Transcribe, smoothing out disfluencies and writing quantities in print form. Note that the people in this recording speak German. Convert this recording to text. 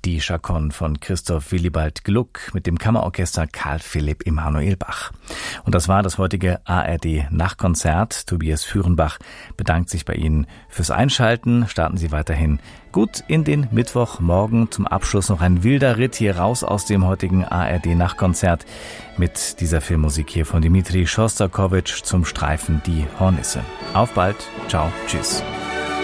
die Chaconne von Christoph Willibald Gluck mit dem Kammerorchester Karl Philipp Emanuel Bach. Und das war das heutige ARD-Nachtkonzert. Tobias Führenbach bedankt sich bei Ihnen fürs Einschalten. Starten Sie weiterhin gut in den Mittwochmorgen. Zum Abschluss noch ein wilder Ritt hier raus aus dem heutigen ARD-Nachtkonzert mit dieser Filmmusik hier von Dmitri Schostakowitsch zum Streifen Die Hornisse. Auf bald. Ciao. Tschüss.